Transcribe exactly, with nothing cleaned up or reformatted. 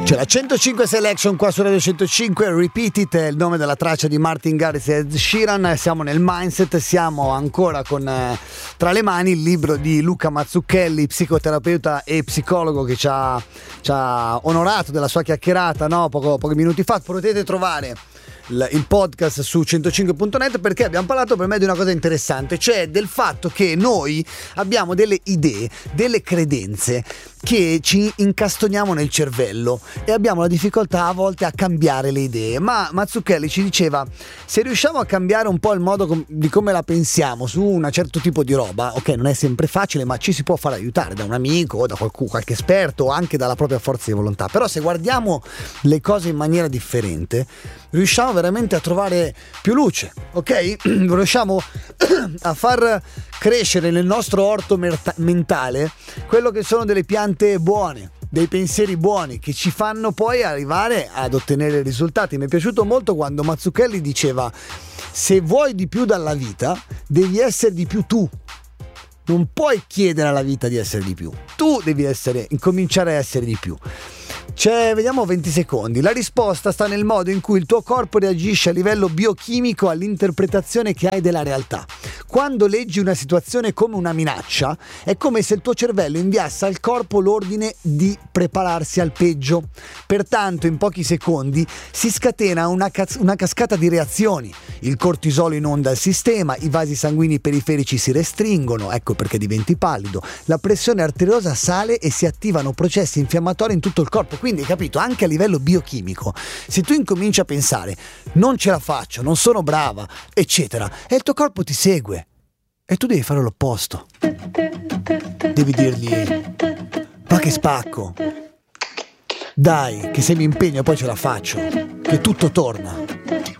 C'è la centocinque Selection qua su Radio centocinque, Repeat It è il nome della traccia di Martin Garrix e Ed Sheeran. Siamo nel mindset, siamo ancora con eh, tra le mani il libro di Luca Mazzucchelli, psicoterapeuta e psicologo, che ci ha, ci ha onorato della sua chiacchierata, no? Poco, pochi minuti fa. Potete trovare il podcast su centocinque punto net, perché abbiamo parlato per me di una cosa interessante, cioè del fatto che noi abbiamo delle idee, delle credenze che ci incastoniamo nel cervello e abbiamo la difficoltà a volte a cambiare le idee. Ma Mazzucchelli ci diceva: se riusciamo a cambiare un po' il modo com- di come la pensiamo su un certo tipo di roba, ok, non è sempre facile, ma ci si può fare aiutare da un amico, da qualcuno, qualche esperto, o anche dalla propria forza di volontà. Però se guardiamo le cose in maniera differente, riusciamo veramente a trovare più luce, ok? Riusciamo a far crescere nel nostro orto merta- mentale quello che sono delle piante buone, dei pensieri buoni che ci fanno poi arrivare ad ottenere risultati. Mi è piaciuto molto quando Mazzucchelli diceva: se vuoi di più dalla vita, devi essere di più tu. Non puoi chiedere alla vita di essere di più, tu devi essere, incominciare a essere di più. Cioè, vediamo venti secondi. La risposta sta nel modo in cui il tuo corpo reagisce a livello biochimico all'interpretazione che hai della realtà. Quando leggi una situazione come una minaccia, è come se il tuo cervello inviasse al corpo l'ordine di prepararsi al peggio. Pertanto, in pochi secondi si scatena una, caz- una cascata di reazioni. Il cortisolo inonda il sistema, i vasi sanguigni periferici si restringono, ecco perché diventi pallido, la pressione arteriosa sale e si attivano processi infiammatori in tutto il corpo. Quindi, hai capito, anche a livello biochimico, se tu incominci a pensare non ce la faccio, non sono brava, eccetera, e il tuo corpo ti segue e tu devi fare l'opposto. Devi dirgli: ma che spacco, dai, che se mi impegno poi ce la faccio, che tutto torna.